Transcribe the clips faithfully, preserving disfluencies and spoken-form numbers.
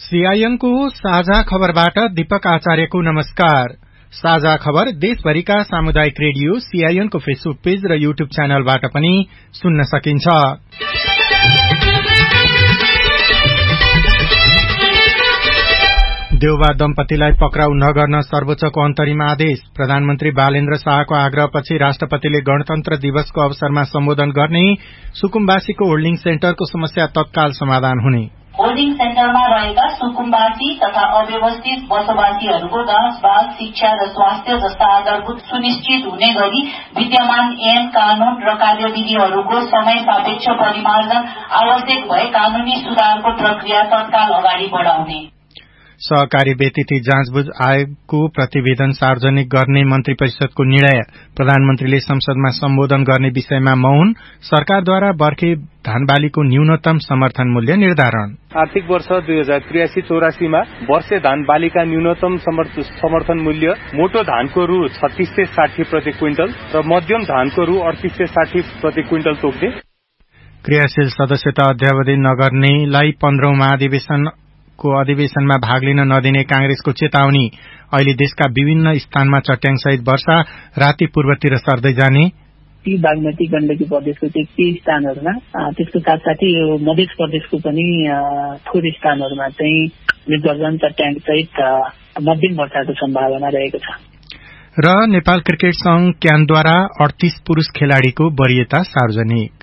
सीआईएनको साझा खबरबाट दीपक आचार्यको नमस्कार। साझा खबर देशभरिका सामुदायिक रेडियो सीआईएनको फेसबुक पेज र युट्युब च्यानलबाट पनि सुन्न सकिन्छ। देउबा दम्पतिलाई पक्राउ नगर्न सर्वोच्चको अन्तरिम आदेश। प्रधानमन्त्री बालेन्द्र शाहको आग्रहपछि राष्ट्रपतिले गणतन्त्र दिवसको अवसरमा सम्बोधन गर्ने। सुकुम्बासीको होल्डिङ सेन्टरको समस्या तत्काल समाधान हुने। होल्डिङ सेन्टरमा रहेका सुकुम्बासी तथा अव्यवस्थित बसोबासीहरूको जाँच बाल शिक्षा र स्वास्थ्य जस्ता आधारभूत सुनिश्चित हुने गरी विद्यमान ऐन कानून र कार्यविधिहरूको समय सापेक्ष परिमार्जन आवश्यक भए कानूनी सुधारको प्रक्रिया तत्काल अगाडि बढ़ाउने। सहकारी व्यतिथि जाँचबुझ आयोगको प्रतिवेदन सार्वजनिक गर्ने मन्त्री परिषदको निर्णय। प्रधानमन्त्रीले संसदमा सम्बोधन गर्ने विषयमा मौन। सरकारद्वारा बर्खे धानबालीको न्यूनतम समर्थन मूल्य निर्धारण। आर्थिक वर्ष दुई हजार त्रियासी चौरासीमा वर्षे धान बालीका न्यूनतम समर्थन मूल्य मोटो धानको रु छत्तीस सय साठी प्रति क्विन्टल र मध्यम धानको रु अडतिस सय साठी प्रति क्विन्टल तोक्ने। क्रियाशील सदस्यता अध्यावधि नगर्नेलाई पन्ध्रौं महाधिवेशन को अधिवेशनमा भाग लिन नदिने कांग्रेसको चेतावनी। अहिले देशका विभिन्न स्थानमा चट्याङसहित वर्षा, राति पूर्वतिर सर्दै जाने। ती बागमती गण्डकी प्रदेशको चाहिँ केही स्थानहरूमा, त्यसको साथसाथै यो मध्य प्रदेशको पनि थोरै स्थानहरूमा चाहिँ गर्जन चट्याङसहित मध्यम वर्षाको सम्भावना रहेको छ। र नेपाल क्रिकेट संघ क्यानद्वारा अडतीस पुरूष खेलाड़ीको वरियता सार्वजनिक।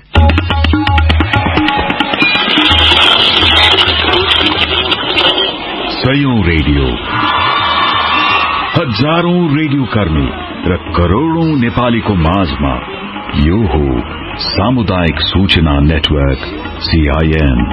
सयौं रेडियो, हजारौं रेडियो कर्मी र करोड़ौं नेपालीको माझमा यो हो सामुदायिक सूचना नेटवर्क सीआईएन।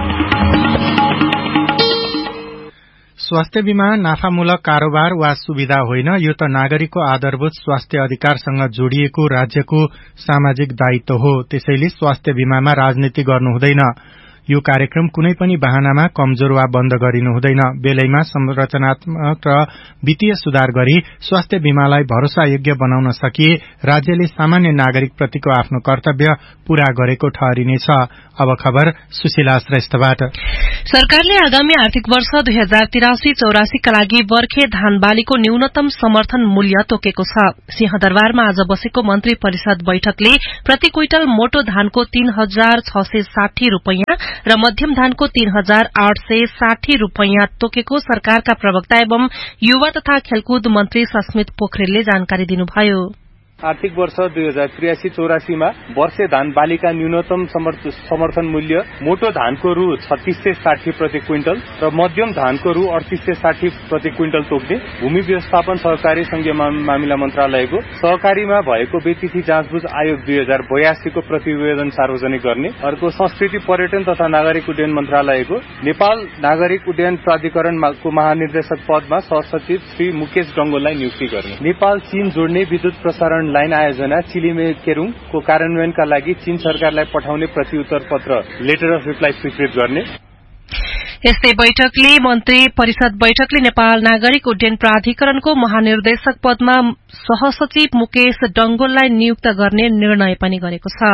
स्वास्थ्य बीमा नाफामूलक कारोबार वा सुविधा होइन, यो त नागरिकको आधारभूत स्वास्थ्य अधिकारसँग जोडिएको राज्यको सामाजिक दायित्व हो। त्यसैले स्वास्थ्य बीमामा राजनीति गर्नु हुँदैन। यो कार्यक्रम कुनै पनि बहानामा कमजोर वा बन्द गरिनु हुँदैन। बेलैमा संरचनात्मक र वित्तीय सुधार गरी स्वास्थ्य बीमालाई भरोसायोग्य बनाउन सकिए राज्यले सामान्य नागरिक प्रतिको आफ्नो कर्तव्य पूरा गरेको ठहरिनेछ। अब खबर सुशीला श्रेष्ठबाट। सरकारले आगामी आर्थिक वर्ष दुई हजार तिरासी चौरासीका लागि बर्खे धान बालीको न्यूनतम समर्थन मूल्य तोकेको छ। सिंहदरबारमा आज बसेको मन्त्री परिषद बैठकले प्रति क्विन्टल मोटो धानको तीन हजार छ सय साठी रूपियाँ र मध्यम धानको तीन हजार आठ सय साठी रूपियाँ तोकेको सरकारका प्रवक्ता एवं युवा तथा खेलकुद मन्त्री सस्मित पोखरेलले जानकारी दिनुभयो। आर्थिक वर्ष दुई हजार त्रियासी चौरासीमा वर्षे धान बालीका न्यूनतम समर्थन मूल्य मोटो धानको रु छत्तीस सय साठी प्रति क्विन्टल र मध्यम धानको रु अडतिस सय साठी प्रति क्विन्टल तोक्ने भूमि व्यवस्थापन सहकारी संघीय मामिला मन्त्रालयको सहकारीमा भएको व्यतिथि जाँचबुझ आयोग दुई हजार बयासीको प्रतिवेदन सार्वजनिक गर्ने। अर्को संस्कृति पर्यटन तथा नागरिक उड्डयन मन्त्रालयको नेपाल नागरिक उड्डयन प्राधिकरणको महानिर्देशक पदमा सहसचिव श्री मुकेश डंगोललाई नियुक्ति गर्ने। नेपाल चीन जोड्ने विद्युत प्रसारण लाइन आयोजना चिलिमे केरुङको कार्यान्वयनका लागि चीन सरकारलाई पठाउने प्रतिउत्तर पत्र लेटर अफ रिप्लाई स्वीकृत गर्ने। यस्तै बैठकले मन्त्री परिषद बैठकले नेपाल नागरिक उड्डयन प्राधिकरणको महानिर्देशक पदमा सहसचिव मुकेश डंगोललाई नियुक्त गर्ने निर्णय पनि गरेको छ।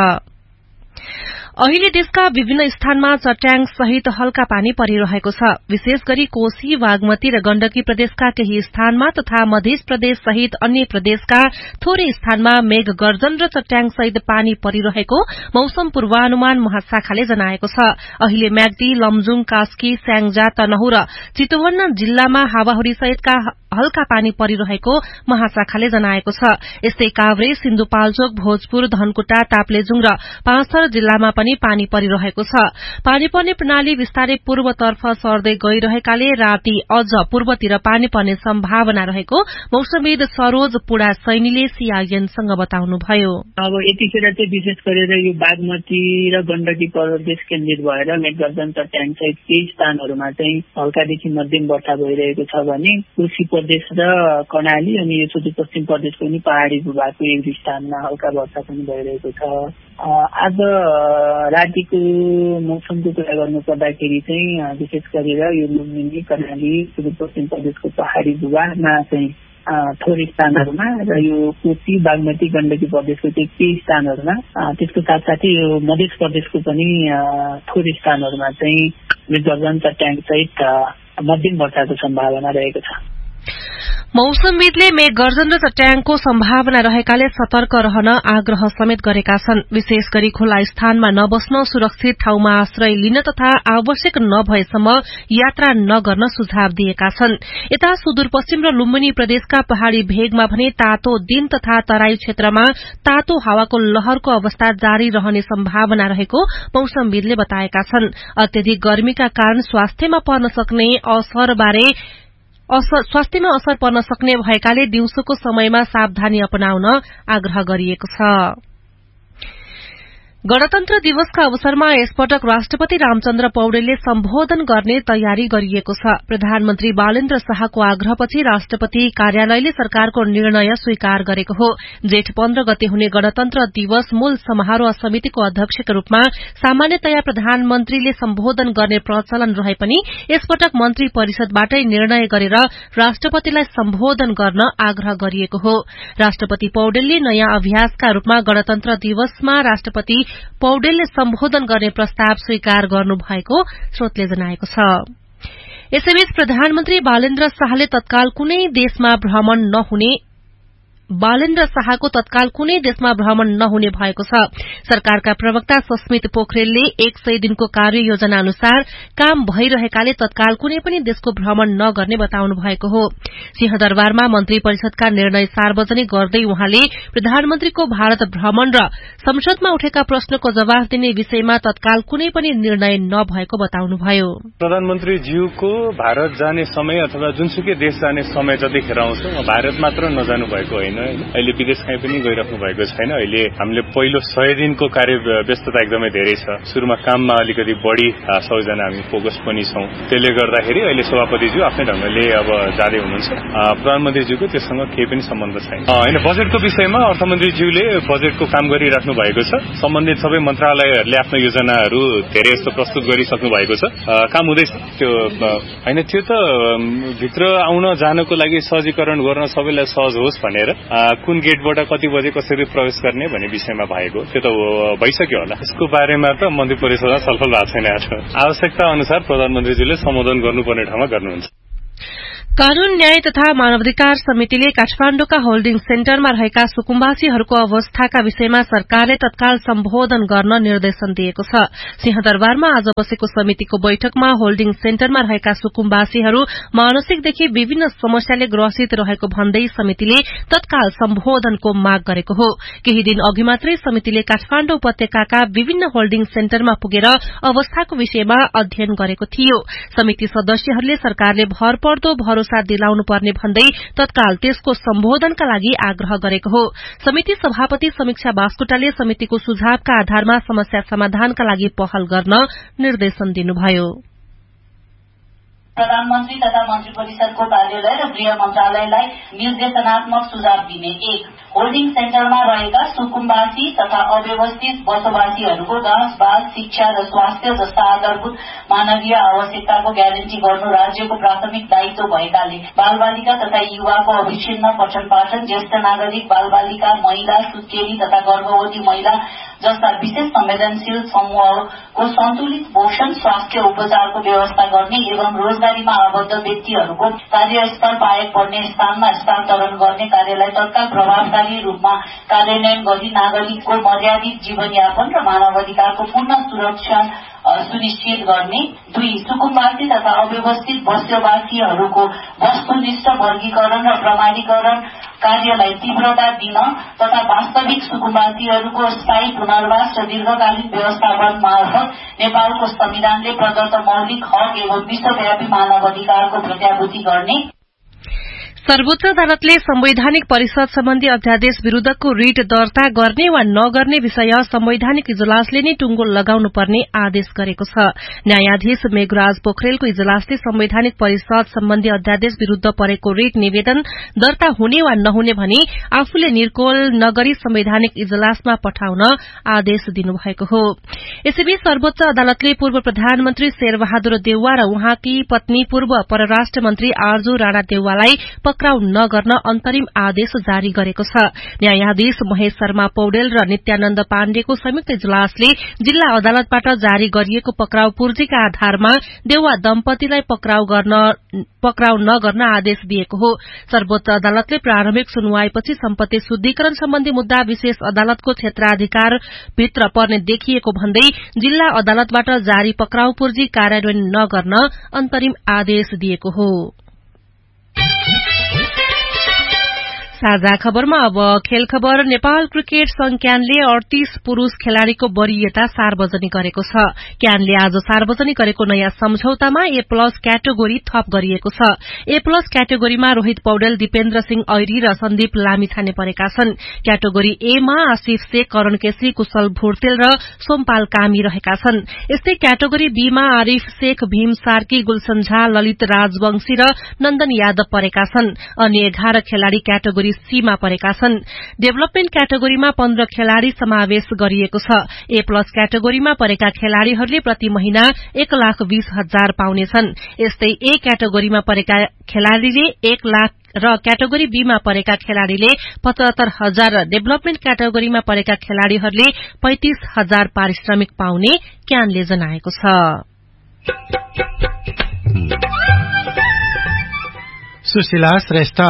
अहिले देशका विभिन्न स्थानमा चट्याङ सहित हल्का पानी परिरहेको छ। विशेष गरी कोशी, बागमती र गण्डकी प्रदेशका केही स्थानमा तथा मध्य प्रदेश सहित अन्य प्रदेशका थोरै स्थानमा मेघ गर्जन र चट्याङ सहित पानी परिरहेको मौसम पूर्वानुमान महाशाखाले जनाएको छ। अहिले म्याग्दी, लमजुङ, कास्की, स्याङ्जा, तनहुँ र चितवन जिल्लामा हावाहुरी सहितका हल्का पानी परिरहेको महाशाखाले जनाएको छ। यस्तै काभ्रे, सिन्धुपाल्चोक, भोजपुर, धनकुटा, ताप्लेजुङ र पाँचथर जिल्लामा पनि पानी परिरहेको छ। पानी पर्ने प्रणाली बिस्तारै पूर्वतर्फ सर्दै गइरहेकाले राति अझ पूर्वतिर पानी पर्ने सम्भावना रहेको मौसमविद सरोज पुडा सैनीले सीआईएनसँग बताउनुभयो। अब यतिखेर चाहिँ विशेष गरेर यो बागमती र गण्डकी प्रदेश केन्द्रित भएर मेघगर्जन चट्याङ सहित केही स्थानहरूमा चाहिँ हल्कादेखि मध्यम वर्षा भइरहेको छ भने कोशी प्रदेश र कर्णाली अनि यो सुदूरपश्चिम प्रदेशको पनि पहाड़ी भूभागको एक दुई स्थानमा हल्का वर्षा पनि भइरहेको छ। आज रातिको मौसमको कुरा गर्नु पर्दाखेरि चाहिँ विशेष गरेर यो लुम्बिनी, कर्णाली, सुदूरपश्चिम प्रदेशको पहाड़ी भूभागमा चाहिँ थोरै स्थानहरूमा र यो कोशी, बागमती, गण्डकी प्रदेशको चाहिँ केही स्थानहरूमा, त्यसको साथसाथै यो मध्य प्रदेशको पनि थोरै स्थानहरूमा चाहिँ मेघगर्जन चट्याङ सहित मध्यम वर्षाको सम्भावना रहेको छ। मौसमविदले मेघगर्जन र चट्याङको सम्भावना रहेकाले सतर्क रहन आग्रह समेत गरेका छन्। विशेष गरी खुला स्थानमा नबस्न, सुरक्षित ठाउँमा आश्रय लिन तथा आवश्यक नभएसम्म यात्रा नगर्न सुझाव दिएका छन्। यता सुदूरपश्चिम र लुम्बिनी प्रदेशका पहाड़ी भेगमा भने तातो दिन तथा तराई क्षेत्रमा तातो हावाको लहरको अवस्था जारी रहने सम्भावना रहेको मौसमविदले बताएका छन्। अत्यधिक गर्मीका कारण स्वास्थ्यमा पर्न सक्ने असरबारे स्वास्थ्यमा असर पर्न सक्ने भएकाले दिउँसोको समयमा सावधानी अपनाउन आग्रह गरिएको छ। गणतन्त्र दिवसका अवसरमा यसपटक राष्ट्रपति रामचन्द्र पौडेलले सम्बोधन गर्ने तयारी गरिएको छ। प्रधानमन्त्री बालेन्द्र शाहको आग्रहपछि राष्ट्रपति कार्यालयले सरकारको निर्णय स्वीकार गरेको हो। जेठ पन्ध्र गते हुने गणतन्त्र दिवस मूल समारोह समितिको अध्यक्षका रूपमा सामान्यतया प्रधानमन्त्रीले सम्बोधन गर्ने प्रचलन रहे पनि यसपटक मन्त्री परिषदबाटै निर्णय गरेर राष्ट्रपतिलाई सम्बोधन गर्न आग्रह गरिएको हो। राष्ट्रपति पौडेलले नयाँ अभ्यासका रूपमा गणतन्त्र दिवसमा राष्ट्रपति पौडेलले सम्बोधन गर्ने प्रस्ताव स्वीकार गर्नुभएको स्रोतले जनाएको छ। यसैबीच प्रधानमन्त्री बालेन्द्र शाहले तत्काल कुनै देशमा भ्रमण नहुने बालेन्द्र शाहको तत्काल कुनै देशमा भ्रमण नहुने भएको छ। सरकारका प्रवक्ता सस्मित पोखरेलले एक सय दिनको कार्ययोजना अनुसार काम भइरहेकाले तत्काल कुनै पनि देशको भ्रमण नगर्ने बताउनु भएको हो। सिंहदरबारमा मन्त्री परिषदका निर्णय सार्वजनिक गर्दै उहाँले प्रधानमन्त्रीको भारत भ्रमण र संसदमा उठेका प्रश्नको जवाफ दिने विषयमा तत्काल कुनै पनि निर्णय नभएको बताउनुभयो। प्रधानमन्त्रीज्यूको भारत जाने समय अथवा जुनसुकै देश जाने समय जतिखेर आउँछ भारत मात्र नजानु भएको होइन, अहिले विदेश कहीँ पनि गइराख्नु भएको छैन। अहिले हामीले पहिलो सय दिनको कार्य व्यस्तता एकदमै धेरै छ। सुरुमा काममा अलिकति बढ़ी सबैजना हामी फोकस पनि छौं। त्यसले गर्दाखेरि अहिले सभापतिज्यू आफ्नै ढंगले अब जाँदै हुनुहुन्छ। प्रधानमन्त्रीज्यूको त्यससँग केही पनि सम्बन्ध छैन। होइन, बजेटको विषयमा अर्थमन्त्रीज्यूले बजेटको काम गरिराख्नु भएको छ। सम्बन्धित सबै मन्त्रालयहरूले आफ्नो योजनाहरू धेरै जस्तो प्रस्तुत गरिसक्नु भएको छ। काम हुँदैछ। त्यो होइन, त्यो त भित्र आउन जानको लागि सहजीकरण गर्न सबैलाई सहज होस् भनेर कुन गेटबाट कति बजे कसरी प्रवेश गर्ने भन्ने विषयमा भएको, त्यो त भइसक्यो होला। यसको बारेमा त मन्त्री परिषदमा छलफल भएको छैन। आवश्यकता अनुसार प्रधानमन्त्रीजीले सम्बोधन गर्नुपर्ने ठाउँमा गर्नुहुन्छ। कानून न्याय तथा मानवाधिकार समितिले काठमाण्डुका होल्डिङ सेन्टरमा रहेका सुकुम्बासीहरूको अवस्थाका विषयमा सरकारले तत्काल सम्बोधन गर्न निर्देशन दिएको छ। सिंहदरबारमा आज बसेको समितिको बैठकमा होल्डिङ सेन्टरमा रहेका सुकुम्बासीहरू मानसिकदेखि विभिन्न समस्याले ग्रसित रहेको भन्दै समितिले तत्काल सम्बोधनको माग गरेको हो। केही दिन अघि मात्रै समितिले काठमाण्डु उपत्यकाका विभिन्न होल्डिङ सेन्टरमा पुगेर अवस्थाको विषयमा अध्ययन गरेको थियो। समिति सदस्यहरूले सरकारले भरपर्दो भरोसा दिलाउनु पर्ने भन्दै तत्काल त्यसको सम्बोधनका लागि आग्रह गरेको हो। समिति सभापति समीक्षा बास्कोटाले समितिको सुझावका आधारमा समस्या समाधानका लागि पहल गर्न निर्देशन दिनुभयो। प्रधानमन्त्री तथा मन्त्री परिषदको कार्यालय र गृह मन्त्रालयलाई निर्देशनात्मक सुझाव दिने। एक, होल्डिङ सेन्टरमा रहेका सुकुम्बासी तथा अव्यवस्थित बसोबासीहरूको गाँस बास शिक्षा र स्वास्थ्य जस्ता आधारभूत मानवीय आवश्यकताको ग्यारेन्टी गर्नु राज्यको प्राथमिक दायित्व भएकाले बालबालिका तथा युवाको अविच्छिन्न पठन पाठन, ज्येष्ठ नागरिक, बालबालिका, महिला, सुत्केरी तथा गर्भवती महिला जस्ता विशेष संवेदनशील समूहको सन्तुलित पोषण स्वास्थ्य उपचारको व्यवस्था गर्ने एवं रोजगारीमा आबद्ध व्यक्तिहरूको कार्यस्थल बाहेक पर्ने स्थानमा स्थानान्तरण गर्ने कार्यलाई तत्काल प्रभावकारी रूपमा कार्यान्वयन गरी नागरिकको मर्यादित जीवनयापन र मानवाधिकारको पूर्ण सुरक्षा सुनिश्चित गर्ने। दुई, सुकुम्बासी तथा अव्यवस्थित बस्योबासीहरूको वस्तुनिष्ठ वर्गीकरण र प्रमाणीकरण कार्यलाई तीव्रता दिन तथा वास्तविक सुकुम्बासीहरूको स्थायी पुनर्वास र दीर्घकालीन व्यवस्थापन मार्फत नेपालको संविधानले प्रदत्त मौलिक हक एवं विश्वव्यापी मानवाधिकारको प्रत्याभूति गर्ने। सर्वोच्च अदालतले संवैधानिक परिषद सम्बन्धी अध्यादेश विरूद्धको रिट दर्ता गर्ने वा नगर्ने विषय संवैधानिक इजलासले नै टुंगो लगाउनु पर्ने आदेश गरेको छ। न्यायाधीश मेघराज पोखरेलको इजलासले संवैधानिक परिषद सम्बन्धी अध्यादेश विरूद्ध परेको रिट निवेदन दर्ता हुने वा नहुने भनी आफूले निर्कोल नगरी संवैधानिक इजलासमा पठाउन आदेश दिनुभएको हो। यसैबीच सर्वोच्च अदालतले पूर्व प्रधानमन्त्री शेरबहादुर देउवा र उहाँकी पत्नी पूर्व परराष्ट्र मन्त्री आरजू राणा देउवालाई पक्राउ नगर्न अन्तरिम आदेश जारी गरेको छ। न्यायाधीश महेश शर्मा पौडेल र नित्यानन्द पाण्डेको संयुक्त इजलासले जिल्ला अदालतबाट जारी गरिएको पक्राउ पूर्जीका आधारमा देउवा दम्पतिलाई पक्राउ गर्न पक्राउ नगर्न आदेश दिएको हो। सर्वोच्च अदालतले प्रारम्भिक सुनवाईपछि सम्पत्ति शुद्धिकरण सम्बन्धी मुद्दा विशेष अदालतको क्षेत्राधिकार भित्र पर्ने देखिएको भन्दै जिल्ला अदालतबाट जारी पक्राउ पूर्जी कार्यान्वयन नगर्न अन्तरिम आदेश दिएको हो। साझा खबरमा अब खेल खबर। नेपाल क्रिकेट संघ क्यानले अडतीस पुरूष खेलाड़ीको वरीयता सार्वजनिक गरेको छ। क्यानले आज सार्वजनिक गरेको नयाँ सम्झौतामा ए प्लस क्याटेगोरी थप गरिएको छ। ए प्लस क्याटेगोरीमा रोहित पौडेल, दिपेन्द्र सिंह ऐरी र सन्दीप लामिछाने परेका छन्। क्याटेगोरी ए मा आसिफ शेख, करण केसी, कुशल भुर्तेल र सोमपाल कामी रहेका छन्। यस्तै क्याटेगोरी बी मा आरिफ शेख, भीम सार्की, गुलशन झा, ललित राजवंशी र नन्दन यादव परेका छन्। अन्य एघार खेलाड़ी क्याटेगोरी सीमा परेका छन्। डेभलपमेन्ट क्याटेगोरीमा पन्ध्र खेलाड़ी समावेश गरिएको छ। ए प्लस क्याटेगोरीमा परेका खेलाड़ीहरूले प्रति महिना एक लाख बीस हजार पाउनेछन्। यस्तै ए क्याटेगोरीमा परेका खेलाड़ीले एक लाख र क्याटेगोरी बीमा परेका खेलाड़ीले पचहत्तर हजार र डेभलपमेन्ट क्याटेगोरीमा परेका खेलाड़ीहरूले पैंतिस हजार पारिश्रमिक पाउने क्यानले जनाएको छ। सुशीला श्रेष्ठ।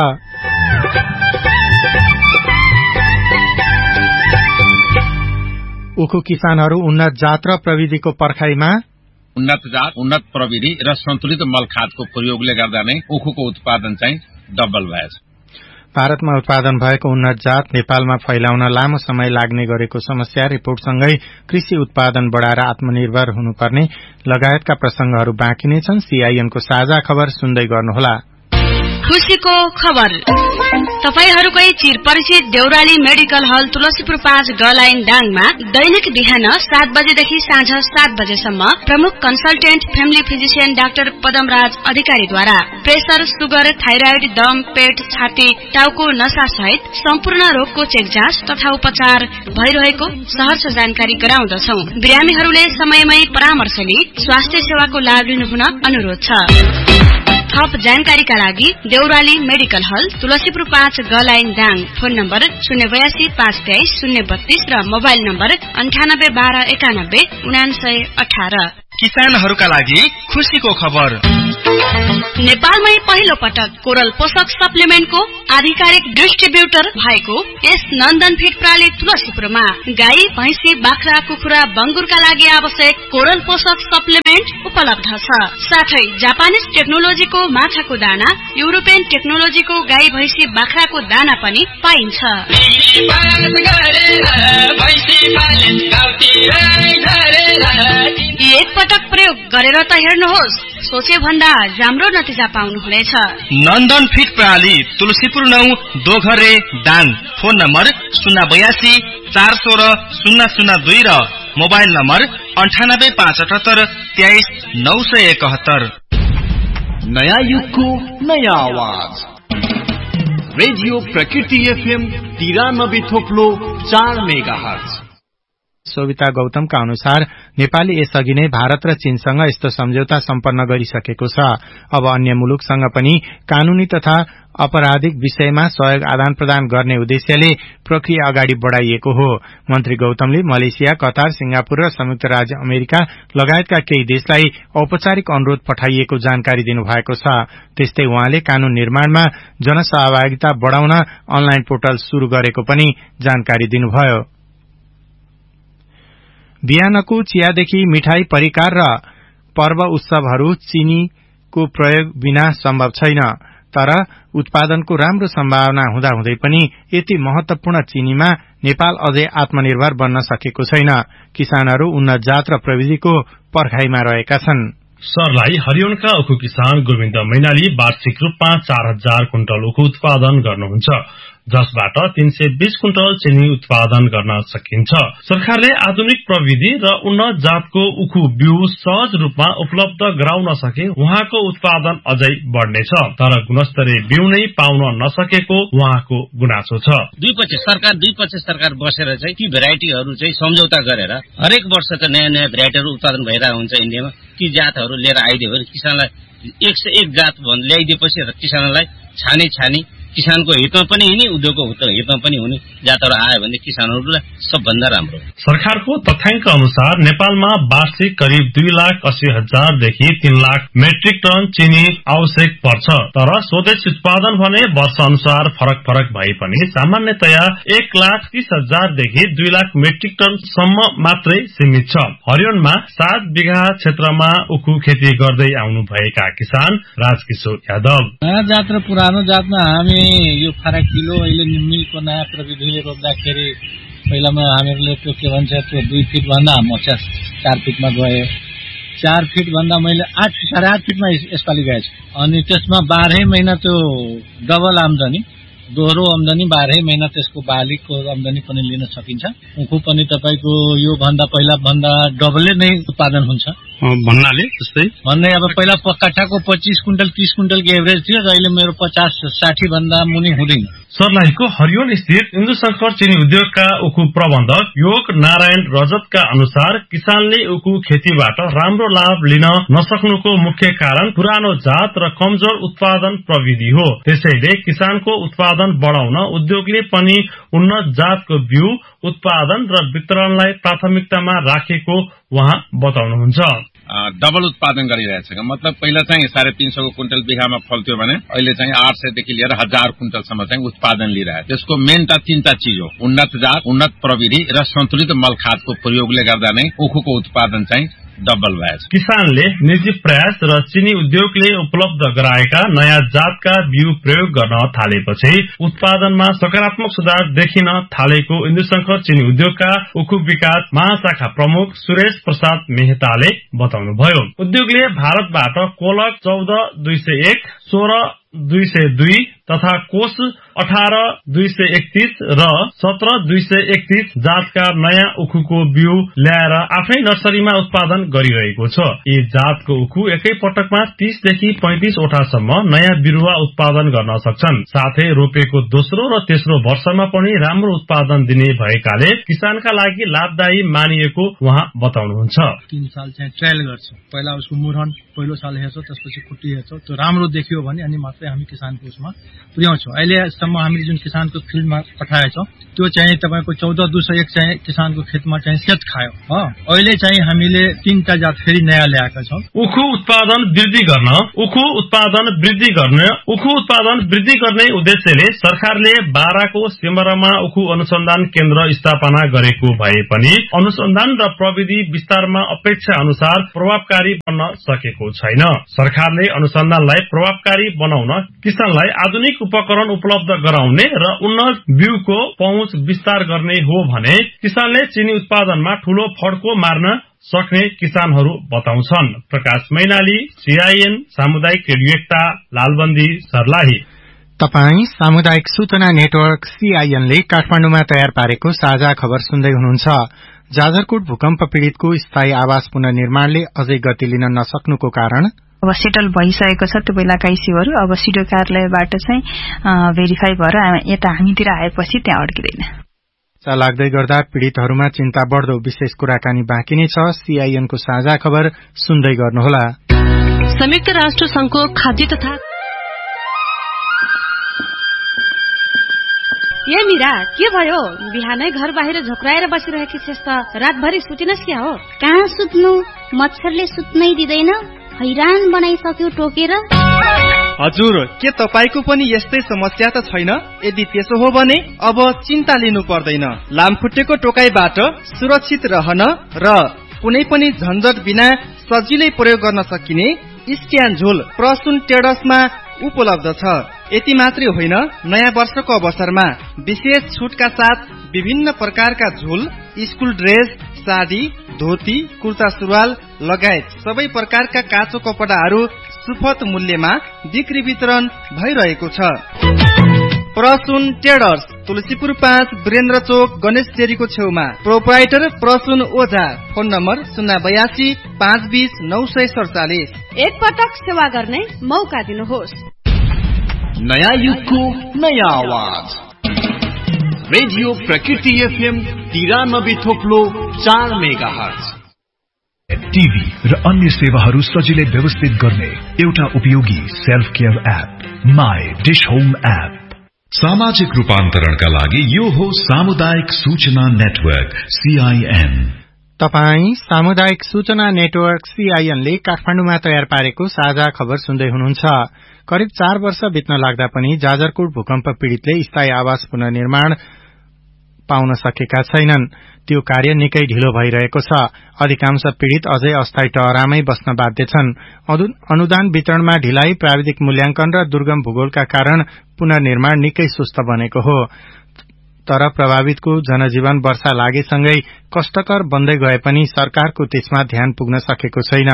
उखु किसानहरू उन्नत जात र प्रविधिको पर्खाइमा उन्नत जात, उन्नत प्रविधि र सन्तुलित मल खादको प्रयोगले गर्दा नै उखुको उत्पादन चाहिँ डबल भएछ। भारतमा उत्पादन भएको उन्नत जात नेपालमा फैलाउन लामो समय लाग्ने गरेको समस्या, रिपोर्टसँगै कृषि उत्पादन बढ़ाएर आत्मनिर्भर हुनुपर्ने लगायतका प्रसंगहरू बाँकी नै छन्। सीआईएनको साझा खबर सुन्दै गर्नुहोला। खुशीको खबर। तपाईहरूकै चिर परिचित देउराली मेडिकल हल तुलसीपुर पाँच ग लाइन डाङमा दैनिक बिहान सात बजेदेखि साँझ सात बजेसम्म प्रमुख consultant family physician doctor Padamraj अधिकारीद्वारा प्रेसर, सुगर, थाइराइड, दम, पेट, छाती, टाउको नसा सहित सम्पूर्ण रोगको चेक जाँच तथा उपचार भइरहेको सहर्ष जानकारी गराउँदछौ। बिरामीहरूले समयमै परामर्श लिई स्वास्थ्य सेवाको लाभ लिनुहुन अनुरोध छ। थप जानकारीका लागि देउराली मेडिकल हल तुलसीपुर पाँच ग लाइन दाङ। फोन नम्बर शून्य बयासी पाँच तेइस शून्य बत्तीस र मोबाइल नम्बर अन्ठानब्बे बाह्र एकानब्बे उनासय अठार। किसानहरूका लागि खुशीको खबर। नेपालमै पहिलो पटक कोरल पोषक सप्लिमेन्टको आधिकारिक डिस्ट्रिब्युटर भएको यस नन्दन फिड प्राली तुलसीपुरमा गाई, भैंसी, बाख्रा, कुखुरा, बंगुरका लागि आवश्यक कोरल पोषक सप्लिमेन्ट उपलब्ध छ। साथै जापानिज टेक्नोलोजीको माछाको दाना, युरोपियन टेक्नोलोजीको गाई, भैंसी, बाख्राको दाना पनि पाइन्छ। एक पटक प्रयोग गरेर त हेर्नुहोस्, सोचे भन्दा राम्रो नतिजा पाउनुहुनेछ। नन्दन फिड प्रणाली तुलसीपुर नौ दोघरे दाङ। फोन नम्बर शून्य बयासी चार सोह्र शून्य शून्य दुई र मोबाइल नम्बर अन्ठानब्बे पाँच अठहत्तर तेइस नौ सय एकहत्तर। नयाँ युगको नयाँ आवाज रेडियो प्रकृति एफएम तिरानब्बे थोप्लो चार मेगा हर्ज। सोभिता गौतमका अनुसार नेपालले यसअघि नै भारत र चीनसँग यस्तो सम्झौता सम्पन्न गरिसकेको छ। अब अन्य मुलुकसँग पनि कानूनी तथा अपराधिक विषयमा सहयोग आदान प्रदान गर्ने उद्देश्यले प्रक्रिया अगाडि बढ़ाइएको हो। मन्त्री गौतमले मलेसिया, कतार, सिंगापुर र संयुक्त राज्य अमेरिका लगायतका केही देशलाई औपचारिक अनुरोध पठाइएको जानकारी दिनुभएको छ। त्यस्तै उहाँले कानून निर्माणमा जनसहभागिता बढ़ाउन अनलाइन पोर्टल शुरू गरेको पनि जानकारी दिनुभयो। बिहानको चियादेखि मिठाई, परिकार र पर्व उत्सवहरू चीनीको प्रयोग बिना सम्भव छैन। तर उत्पादनको राम्रो सम्भावना हुँदाहुँदै पनि यति महत्वपूर्ण चीनीमा नेपाल अझै आत्मनिर्भर बन्न सकेको छैन। किसानहरू उन्नत जात र प्रविधिको पर्खाइमा रहेका छन्। सरलाई हरियोनका उखु किसान गोविन्द मैनाली वार्षिक रूपमा चार हजार कुन्टल उखु उत्पादन गर्नुहुन्छ, जसबाट तीन सय बीस कुन्टल चिनी उत्पादन गर्न सकिन्छ। सरकारले आधुनिक प्रविधि र उन्नत जातको उखु बिउ सहज रूपमा उपलब्ध गराउन सके उहाँको उत्पादन अझै बढ़नेछ। तर गुणस्तरीय बिउ नै पाउन नसकेको उहाँको गुनासो छ। दुई पछि सरकार दुई पछि सरकार बसेर चाहिँ ती भेराइटीहरू चाहिँ सम्झौता गरेर हरेक वर्ष चाहिँ नयाँ नयाँ भेराइटीहरू उत्पादन भइरहेको हुन्छ इन्डियामा। ती जातहरू लिएर आइदियो भने किसानलाई एक सय एक जात ल्याइदिएपछि किसानलाई छानी छानी किसानको हितमा पनि हुने उद्योगको हितमा पनि हुने जातहरु आयो भने किसानहरुलाई सबभन्दा राम्रो। सरकारको तथ्याङ्क अनुसार नेपालमा वार्षिक करिब दुई लाख अस्सी हजार देखि तीन लाख मेट्रिक टन चिनी आवश्यक पर्छ। तर स्वदेश उत्पादन भने वर्ष अनुसार फरक फरक भए पनि सामान्यतया एक लाख तीस हजार देखि दुई लाख मेट्रिक टन सम्म मात्रै सीमित छ। हरियोनमा सात बिघा क्षेत्रमा उखु खेती गर्दै आउनु भएका किसान राजकिशोर यादव, नयाँ जात र पुरानो जातमा हामी यो फरक किलो अहिले मिलको नयाँ प्रविधिले रोप्दाखेरि पहिलामा हामीहरूले त्यो के भन्छ त्यो दुई फिट भन्दा म चार फिटमा गए, चार फिट भन्दा मैले आठ साढे आठ फिटमा यसपालि गएछु। अनि त्यसमा बाह्रै महिना त्यो डबल आम्दानी दोहोरो आम्दानी बाह्रै महिना त्यसको बालीको आम्दानी पनि लिन सकिन्छ। उखु पनि तपाईको यो भन्दा पहिला भन्दा डबलै नै उत्पादन हुन्छ भन्नाले जस्तै भन्ने अब पहिला कट्ठाको पच्चीस क्विन्टल तीस क्विन्टलको एभरेज थियो र अहिले मेरो पचास साठी भन्दा मुनि हुँदैन। सर्लाहीको हरियोन स्थित इन्दु शंकर चिनी उद्योगका उखु प्रबन्धक योग नारायण रजतका अनुसार किसानले उखु खेतीबाट राम्रो लाभ लिन नसक्नुको मुख्य कारण पुरानो जात र कमजोर उत्पादन प्रविधि हो। त्यसैले किसानको उत्पादन बढाउन उद्योगले पनि उन्नत जातको बिउ उत्पादन र वितरणलाई प्राथमिकतामा राखेको उहाँ बताउनुहुन्छ। डबल उत्पादन गरिरहेछ। मतलब पहिला चाहिँ साढे तीन सौ क्विन्टल बिघामा फल्थ्यो भने अहिले चाहिँ आठ सय देखि लिएर हजार क्विन्टलसम्म चाहिँ उत्पादन लिइरहेछ। त्यसको मेन त तीनटा चीज हो, उन्नत जात, उन्नत प्रविधि र सन्तुलित मल खादको प्रयोगले गर्दा नै उखुको उत्पादन चाहिँ डबल भएछ। किसानले निजी प्रयास र चिनी उद्योगले उपलब्ध गराएका नयाँ जातका बिउ प्रयोग गर्न थालेपछि उत्पादनमा सकारात्मक सुधार देखिन थालेको इन्दु शंकर चिनी उद्योगका उखु विकास महाशाखा प्रमुख सुरेश प्रसाद मेहताले बताउनुभयो। उद्योगले भारतबाट कोलक चौध दुई सय एक, सोह्र दुई सय दुई तथा कोष अठार दुई सय एकतीस र सत्र दुई सय एकतीस जातका नयाँ उखुको बिउ ल्याएर आफ्नै नर्सरीमा उत्पादन गरिरहेको छ। यी जातको उखु एकै पटकमा तीस देखि पैंतीस वटासम्म नयाँ बिरुवा उत्पादन गर्न सक्छन्। साथै रोपेको दोस्रो र तेस्रो वर्षमा पनि राम्रो उत्पादन दिने भएकाले किसानका लागि लाभदायी मानिएको उहाँ बताउनुहुन्छ। तीन साल चाहिँ ट्रायल गर्छौं, पहिला उसको मुरहन पहिलो साल हेर्छौं, त्यसपछि कुटी हेर्छौं, त्यो राम्रो देखियो भने अनि मात्रै हामी किसानको उसमा पुर्याउँछौं। अहिलेसम्म हामीले जुन किसानको फिल्डमा पठाएछौं त्यो चाहिँ तपाईको चौध दुई सय एक चाहिँ किसानको खेतमा चाहिँ सेत खायो। अहिले चाहिँ हामीले तीनटा जात फेरि नयाँ ल्याएका छौं। उखु उत्पादन वृद्धि गर्न उखु उत्पादन वृद्धि गर्न उखु उत्पादन वृद्धि गर्ने उद्देश्यले सरकारले बाराको सिमरामा उखु अनुसन्धान केन्द्र स्थापना गरेको भए पनि अनुसन्धान र प्रविधि विस्तारमा अपेक्षा अनुसार प्रभावकारी बन्न सकेको छैन। सरकारले अनुसन्धानलाई प्रभावकारी बनाउन किसानलाई आधुनिक उपकरण उपलब्ध गराउने र उन्नत बिउको पहुँच विस्तार गर्ने हो भने किसानले चिनी उत्पादनमा ठूलो फड्को मार्न सक्ने किसानहरू बताउँछन्। प्रकाश मैनाली, सीआईएन सामुदायिक रेडियो एकता, लालबन्दी, सर्लाही। तपाई सामुदायिक सूचना नेटवर्क सीआईएन ले काठमाडौँमा तयार पारेको साझा खबर सुन्दै हुनुहुन्छ। जाजरकोट भूकम्प पीड़ितको स्थायी आवास पुनर्निर्माणले अझै गति लिन नसक्नुको कारण अब सेटल भइसकेको छ। त्यो बेलाका इस्युहरू अब सिडो कार्यालयबाट चाहिँ भेरिफाई भएर यता हामीतिर आएपछि त्यहाँ अड्किँदैन। लाग्दै गर्दा पीड़ितहरूमा चिन्ता बढ्दो विशेष कुराकानी बाँकी नै छ। सीआईएनको साझा खबर सुन्दै गर्नुहोला। संयुक्त राष्ट्र संघको खाद्य तथा ए मीरा, के भयो? बिहानै घर बाहिर झोक्राएर बसिरहेकी छेस् त, रातभरि सुतिनस् क्या हो? कहाँ सुत्नु, मच्छरले सुत्नै दिँदैन, हैरान बनाइसक्यो टोकेर। हजुर, के तपाईको पनि यस्तै समस्या त छैन? यदि त्यसो हो भने अब चिन्ता लिनु पर्दैन। लामखुट्टेको टोकाइबाट सुरक्षित रहन र कुनै पनि झन्झट बिना सजिलै प्रयोग गर्न सकिने स्क्यान झोल प्रसुन ट्रेडर्समा उपलब्ध छ। यति मात्रै होइन, नयाँ वर्षको अवसरमा विशेष छुटका साथ विभिन्न प्रकारका झोल, स्कुल ड्रेस, साडी, धोती, कुर्ता सुरुवाल लगायत सबै प्रकारका काँचो कपडाहरू सुपथ मूल्यमा बिक्री वितरण भइरहेको छ। प्रसुन ट्रेडर्स, तुलसीपुर पाँच, वीरेन्द्र चोक, गणेश डेरीको छेउमा। प्रोप्राइटर प्रसुन ओझा। फोन नम्बर शून्य बयासी पाँच बीस नौ सय सडचालिस। एक पटक सेवा गर्ने मौका दिनुहोस्। नयाँ युगको नयाँ आवाज रेडियो प्रकृति एफएम तिरानब्बे थोप्लो चार मेगा हर्ज। टिभी र अन्य सेवाहरू सजिलै व्यवस्थित गर्ने एउटा उपयोगी self care app my dish home app. सामाजिक रूपान्तरणका लागि यो हो सामुदायिक सूचना नेटवर्क सीआईएन। तपाई सामुदायिक सूचना नेटवर्क सीआईएन ले काठमाडौँमा तयार पारेको साझा खबर सुन्दै हुनुहुन्छ। करिब चार वर्ष बित्न लाग्दा पनि जाजरकोट भूकम्प पीड़ितले स्थायी आवास पुनर्निर्माण पाउन सकेका छैनन्। त्यो कार्य निकै ढिलो भइरहेको छ। अधिकांश पीड़ित अझै अस्थायी टहरामै बस्न बाध्य छन्। अनुदान वितरणमा ढिलाइ, प्राविधिक मूल्याङ्कन र दुर्गम भूगोलका कारण पुनर्निर्माण निकै सुस्त बनेको हो। तर प्रभावितको जनजीवन वर्षा लागेसँगै कष्टकर बन्दै गए पनि सरकारको त्यसमा ध्यान पुग्न सकेको छैन।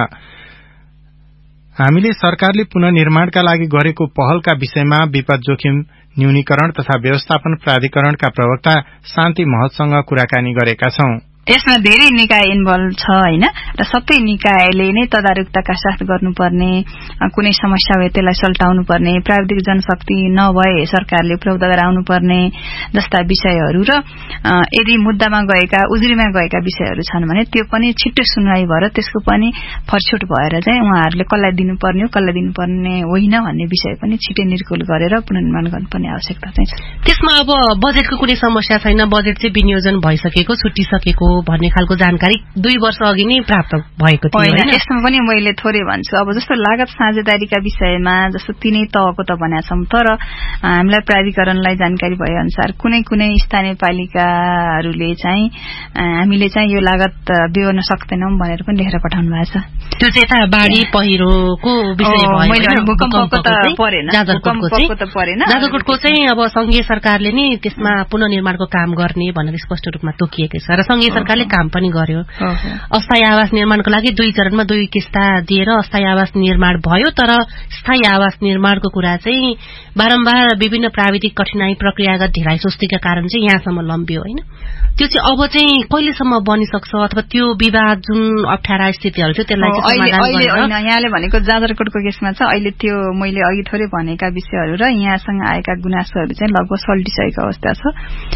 हामीले सरकारले पुनर्निर्माणका लागि गरेको पहलका विषयमा विपद जोखिम न्यूनीकरण तथा व्यवस्थापन प्राधिकरणका प्रवक्ता शान्ति महतसँग कुराकानी गरेका छौं। यसमा धेरै निकाय इन्भल्भ छ हैन र सबै निकायले नै तदारुकताका साथ गर्नुपर्ने, कुनै समस्या भए त्यसलाई सल्टाउनु पर्ने, प्राविधिक जनशक्ति नभए सरकारले उपलब्ध गराउनु पर्ने जस्ता विषयहरू र यदि मुद्दामा गएका उजुरीमा गएका विषयहरू छन् भने त्यो पनि छिट्टो सुनवाई भएर त्यसको पनि फरछोट भएर चाहिँ उहाँहरूले कसलाई दिनुपर्ने हो कसलाई दिनुपर्ने होइन भन्ने विषय पनि छिटै निर्कुल गरेर पुनर्निर्माण गर्नुपर्ने आवश्यकता चाहिँ छ। त्यसमा अब बजेटको कुनै समस्या छैन, बजेट चाहिँ विनियोजन भइसकेको छुटिसकेको भन्ने खालको जानकारी दुई वर्ष अघि नै प्राप्त भएको थियो हैन? यसमा पनि मैले थोरै भन्छु। अब जस्तो लागत साझेदारीका विषयमा जस्तो तीनै तहको त भनेका छौं, तर हामीलाई प्राधिकरणलाई जानकारी भए अनुसार कुनै कुनै स्थानीय पालिकाहरूले चाहिँ हामीले चाहिँ यो लागत बेहोर्न सक्दैनौं भनेर पनि लेखेर पठाउनु भएको छ। त्यो चाहिँ यता बाढी पहिरोको विषय भयो। मैले भूकम्पको त परेन, जाजरकोटको त परेन। जाजरकोटको चाहिँ अब संघीय सरकारले नै त्यसमा पुनर्निर्माणको काम गर्ने भनेर स्पष्ट रूपमा तोकिएको छ र संघीय सरकारले काम पनि गर्यो। अस्थायी आवास निर्माणको लागि दुई चरणमा दुई किस्ता दिएर अस्थायी आवास निर्माण भयो, तर स्थायी आवास निर्माणको कुरा चाहिँ बारम्बार विभिन्न प्राविधिक कठिनाई प्रक्रियागत ढिलाइ सुस्तीका कारण चाहिँ यहाँसम्म लम्बियो हैन? त्यो चाहिँ अब चाहिँ कहिलेसम्म बनिसक्छ अथवा त्यो विवाद जुन अप्ठ्यारा स्थितिहरू थियो त्यसलाई चाहिँ समाधान गर्न? यहाँले भनेको जाजरकोटको केसमा छ, अहिले त्यो मैले अघि थोरै भनेका विषयहरू र यहाँसँग आएका गुनासोहरू चाहिँ लगभग सल्टिसकेको अवस्था छ।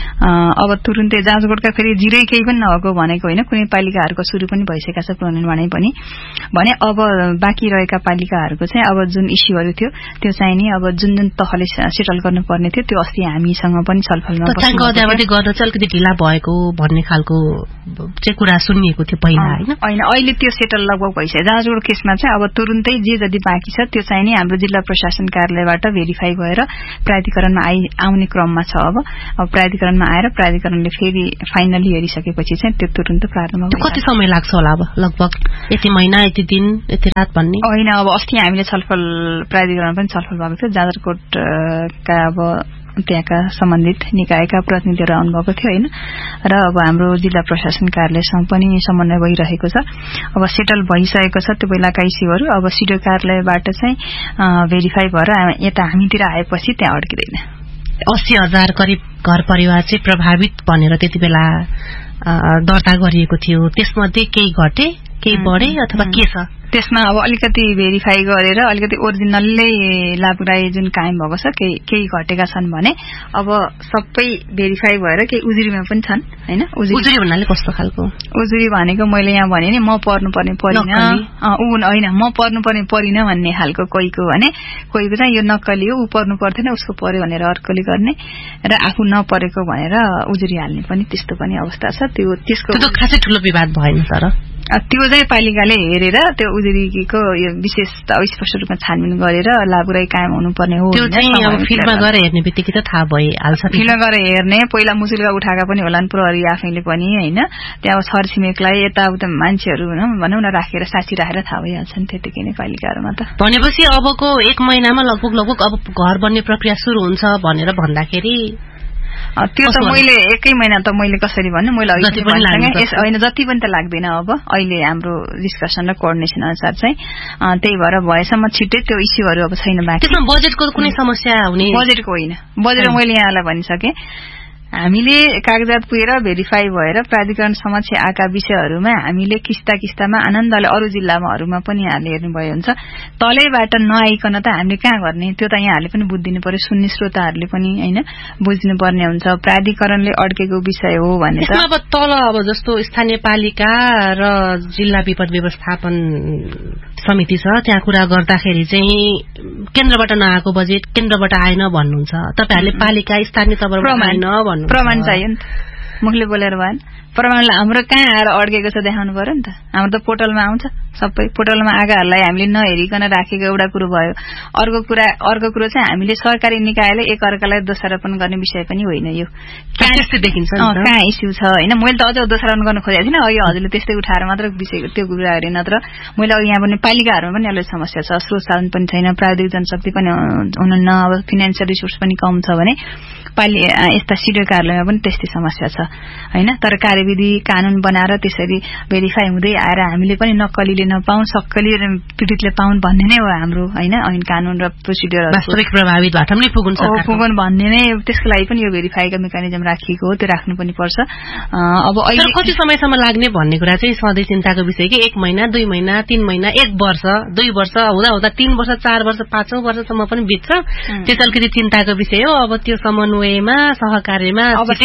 अब तुरुन्तै जाजरकोटका फेरि जिरै केही पनि नभएको भनेको होइन, कुनै पालिकाहरूको सुरु पनि भइसकेका छ पुनर्निर्माणै पनि भने। अब बाँकी रहेका पालिकाहरूको चाहिँ अब जुन इस्युहरू थियो त्यो चाहिँ नि अब जुन जुन तहले सेटल गर्नुपर्ने थियो त्यो अस्ति हामीसँग पनि छलफलमा गर्न चाहिँ अलिकति ढिला भएको भन्ने खालको चाहिँ कुरा सुनिएको थियो पहिला होइन? होइन, अहिले त्यो सेटल लगभग भइसक्यो। जाजरकोट केसमा चाहिँ अब तुरुन्तै जे जति बाँकी छ त्यो चाहिँ नि हाम्रो जिल्ला प्रशासन कार्यालयबाट भेरिफाई भएर प्राधिकरणमा आइ आउने क्रममा छ। अब अब प्राधिकरणमा आएर प्राधिकरणले फेरि फाइनली हेरिसकेपछि चाहिँ त्यो तुरुन्त प्रारम्भ। कति समय लाग्छ होला अब? लगभग यति महिना, यति दिन, यति रात भन्ने होइन। अब अस्ति हामीले छलफल प्राधिकरण पनि छलफल भएको थियो, जाजरकोटका अब त्यहाँका सम्बन्धित निकायका प्रतिनिधिहरू आउनुभएको थियो होइन, र अब हाम्रो जिल्ला प्रशासन कार्यालयसँग पनि समन्वय भइरहेको छ। अब सेटल भइसकेको छ त्यो बेलाका इस्युहरू, अब सिडिओ कार्यालयबाट चाहिँ भेरिफाई भएर यता हामीतिर आएपछि त्यहाँ अड्किँदैन। अस्सी हजार करिब घर परिवार चाहिँ प्रभावित भनेर त्यति बेला दर्ता गरिएको थियो, त्यसमध्ये केही घटे केही बढे अथवा के छ? त्यसमा अब अलिकति भेरिफाई गरेर अलिकति ओरिजिनल्लै लाभदायी जुन कायम भएको छ केही केही घटेका छन् भने अब सबै भेरिफाई भएर केही उजुरीमा पनि छन् हैन? उजुरी भन्नाले कस्तो खालको उजुरी भनेको मैले यहाँ भने नि म पर्नुपर्ने परिन उ होइन म पर्नुपर्ने परिन भन्ने खालको कोहीको भने कोहीको चाहिँ यो नक्कली हो उ पर्नु पर्दैन उसको पर्यो भनेर अर्कोले गर्ने र आफू नपरेको भनेर उजुरी हाल्ने पनि त्यस्तो पनि अवस्था छ। त्यो त्यसको त्यो खासै ठुलो विवाद भएन, तर त्यो चाहिँ पालिकाले हेरेर त्यो उजुरीको यो विशेष स्पष्ट रूपमा छानबिन गरेर लाभुराई कायम हुनुपर्ने हो। त्यो चाहिँ अब फिल्डमा गएर हेर्ने बित्तिकै त थाहा भइहाल्छ। फिल्डमा गएर हेर्ने पहिला मुसुल्का उठाएका पनि होलान् प्रहरी आफैले पनि होइन, त्यहाँ अब छरछिमेकलाई यताउता मान्छेहरू भनौँ न राखेर साक्षी राखेर थाहा भइहाल्छ नि त्यतिकै नै पालिकाहरूमा त। भनेपछि अबको एक महिनामा लगभग लगभग अब घर बन्ने प्रक्रिया सुरु हुन्छ भनेर भन्दाखेरि त्यो त मैले एकै महिना त मैले कसरी भन्नु मैले होइन जति पनि त लाग्दैन। अब अहिले हाम्रो डिस्कसन र कोअर्डिनेसन अनुसार चाहिँ त्यही भएर भएसम्म छिट्टै त्यो इस्युहरू अब छैन बाँकी। त्यसमा बजेटको कुनै समस्या हुने? बजेटको होइन, बजेट मैले यहाँलाई भनिसकेँ हामीले कागजात पुगेर भेरिफाई भएर प्राधिकरण समक्ष आएका विषयहरूमा हामीले किस्ता किस्तामा आनन्दले अरू जिल्लामाहरूमा पनि यहाँले हेर्नुभयो हुन्छ तलैबाट नआइकन त हामीले कहाँ गर्ने त्यो त यहाँहरूले पनि बुझिदिनु पर्यो सुन्ने श्रोताहरूले पनि होइन बुझ्नुपर्ने हुन्छ प्राधिकरणले अड्केको विषय हो भने त अब तल अब जस्तो स्थानीय पालिका र जिल्ला विपद व्यवस्थापन समिति छ त्यहाँ कुरा गर्दाखेरि चाहिँ केन्द्रबाट नआएको बजेट केन्द्रबाट आएन भन्नुहुन्छ तपाईहरुले पालिका स्थानीय तहबाट आएन भन्नु प्रमाण चाहियो नि त मुखले बोलेर भएन प्रमाणलाई हाम्रो कहाँ आएर अड्केको छ देखाउनु पर्यो नि त हाम्रो त पोर्टलमा आउँछ सबै पोर्टलमा आगाहरूलाई हामीले नहेरिकन राखेको एउटा कुरो भयो अर्को कुरा अर्को कुरो चाहिँ हामीले सरकारी निकायले एक अर्कालाई दोषारोपण गर्ने विषय पनि होइन यो त्यस्तै देखिन्छ कहाँ इस्यु छ होइन मैले त अझ दोषारोपण गर्न खोजेको थिइनँ अघि हजुरले त्यस्तै उठाएर मात्र विषय त्यो कुरा गरे नत्र मैले अघि यहाँ पनि पालिकाहरूमा पनि अलि समस्या छ स्रोत साधन पनि छैन प्राविधिक जनशक्ति पनि हुनुहुन्न अब फिनान्सियल रिसोर्स पनि कम छ भने पालि यस्ता सिडिओ कार्यालयमा पनि त्यस्तै समस्या छ होइन तर कार्यविधि कानून बनाएर त्यसरी भेरिफाई हुँदै आएर हामीले पनि नक्कलीले नपाउँ सक्कली पीडितले पाउन् भन्ने नै हो हाम्रो होइन ऐन कानून र प्रोसिड्युर वास्तविक प्रभावित भए पनि पुगुन् पुगुन् भन्ने नै त्यसको लागि पनि यो भेरिफाईको मेकानिजम राखिएको हो त्यो राख्नु पनि पर्छ अब अहिले कति समयसम्म लाग्ने भन्ने कुरा चाहिँ सधैँ चिन्ताको विषय कि एक महिना दुई महिना तीन महिना एक वर्ष दुई वर्ष हुँदा हुँदा तीन वर्ष चार वर्ष पाँचौं वर्षसम्म पनि बित्छ त्यस अलिकति चिन्ताको विषय हो अब त्यो समन्वयमा सहकार्यमा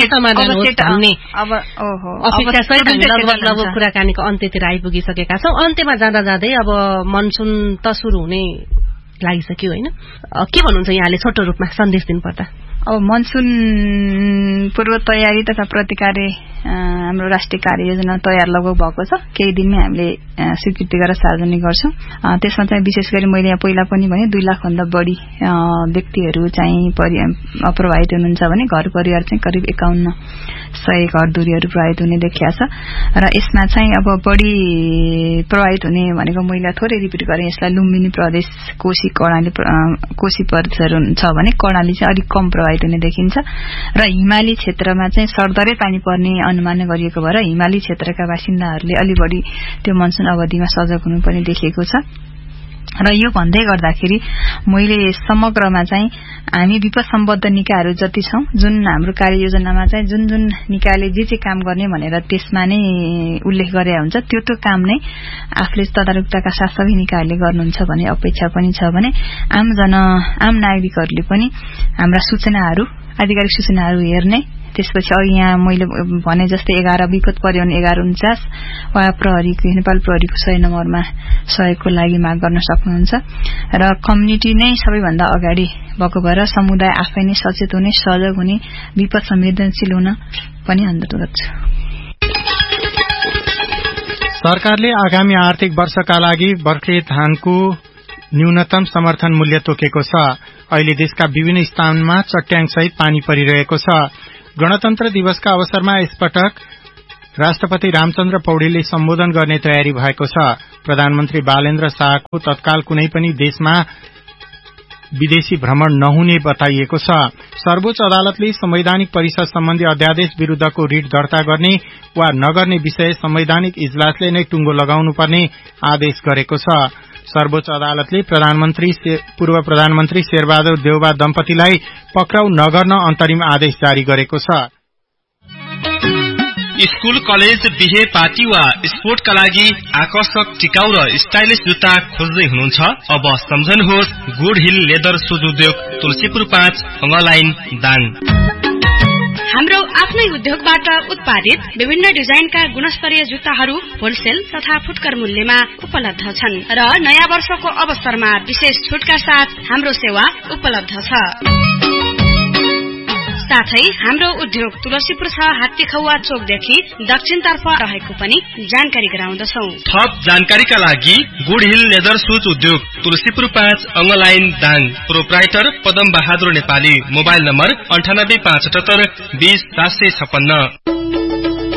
लगभग कुराकानीको अन्त्यतिर आइपुगिसकेका छौं अन्त्यमा जाँदा जाँदै अब मनसुन त शुरू हुने लागिसक्यो होइन के भन्नुहुन्छ यहाँले छोटो रूपमा सन्देश दिनुपर्दा अब मनसुन पूर्व तयारी तथा प्रतिकार्य हाम्रो राष्ट्रिय कार्ययोजना तयार लगभग भएको छ केही दिनमै हामीले स्वीकृति गरेर सार्वजनिक गर्छौं त्यसमा चाहिँ विशेष गरी मैले यहाँ पहिला पनि भने दुई लाख भन्दा बढी व्यक्तिहरू चाहिँ प्रभावित हुनुहुन्छ भने घर परिवार चाहिँ करिब एकाउन्न सय घर दूरीहरू प्रभावित हुने देखिया छ र यसमा चाहिँ अब बढी प्रभावित हुने भनेको मैले थोरै रिपिट गरेँ यसलाई लुम्बिनी प्रदेश कोशी कर्णाली कोशी प्रदेशहरू छ भने कर्णाली चाहिँ अलिक कम प्रभावित हुने देखिन्छ र हिमाली क्षेत्रमा चाहिँ सरदरै पानी पर्ने अनुमान गरिएको भएर हिमाली क्षेत्रका बासिन्दाहरूले अलि बढी त्यो मनसुन अवधिमा सजग हुनु पनि देखिएको छ र यो भन्दै गर्दाखेरि मैले समग्रमा चाहिँ हामी विपद सम्बद्ध निकायहरू जति छौं जुन हाम्रो कार्ययोजनामा चाहिँ जुन जुन निकायले जे जे काम गर्ने भनेर त्यसमा नै उल्लेख गरे हुन्छ त्यो त्यो काम नै आफूले तदारुकताका साथ सबै निकायले गर्नुहुन्छ भन्ने अपेक्षा पनि छ भने आम जन आम नागरिकहरूले पनि हाम्रा सूचनाहरू आधिकारिक सूचनाहरू हेर्ने त्यसपछि अघि यहाँ मैले भने जस्तै एघार विपद पर्यटन एघार उन्चास वा प्रहरीको नेपाल प्रहरीको सय नम्बरमा सहयोगको लागि माग गर्न सक्नुहुन्छ र कम्युनिटी नै सबैभन्दा अगाडि भएको भएर समुदाय आफै नै सचेत हुने सजग हुने विपद संवेदनशील हुन पनि अनुरोध गर्छु सरकारले आगामी आर्थिक वर्षका लागि बर्खे धानको न्यूनतम समर्थन मूल्य तोकेको छ अहिले देशका विभिन्न स्थानमा चट्याङसहित पानी परिरहेको छ गणतन्त्र दिवसका अवसरमा यसपटक राष्ट्रपति रामचन्द्र पौडेलले सम्बोधन गर्ने तयारी भएको छ प्रधानमन्त्री बालेन्द्र शाहको तत्काल कुनै पनि देशमा विदेशी भ्रमण नहुने बताइएको छ सर्वोच्च अदालतले संवैधानिक परिषद सम्बन्धी अध्यादेश विरूद्धको रिट दर्ता गर्ने वा नगर्ने विषय संवैधानिक इजलासले नै टुंगो लगाउनुपर्ने आदेश गरेको छ सर्वोच्च अदालतले प्रधानमन्त्री पूर्व प्रधानमन्त्री शेरबहादुर देउबा दम्पतिलाई पक्राउ नगर्न अन्तरिम आदेश जारी गरेको छ स्कूल कलेज बिहे पार्टी वा स्पोर्टका लागि आकर्षक टिकाउ र स्टाइलिश जुत्ता खोज्दै हुनुहुन्छ अब सम्झनुहोस् गुड हिल लेदर सुज उद्योग तुलसीपुर पाँच हङलाइन दाङ हाम्रो आफ्नै उद्योगबाट उत्पादित विभिन्न डिजाइनका गुणस्तरीय जुत्ताहरू होलसेल तथा फुटकर मूल्यमा उपलब्ध छन् र नयाँ वर्षको अवसरमा विशेष छुटका साथ हाम्रो सेवा उपलब्ध छ साथै हाम्रो उद्योग तुलसीपुर छ हात्तीखौवा चोकदेखि दक्षिणतर्फ रहेको पनि जानकारी गराउँदछौ थप जानकारीका लागि गुड हिल लेदर सुज उद्योग तुलसीपुर पाँच अङ्गलाइन Dang proprietor Padam Bahadur Nepali mobile number अन्ठानब्बे पाँच अठहत्तर बीस सात सय छप्पन्न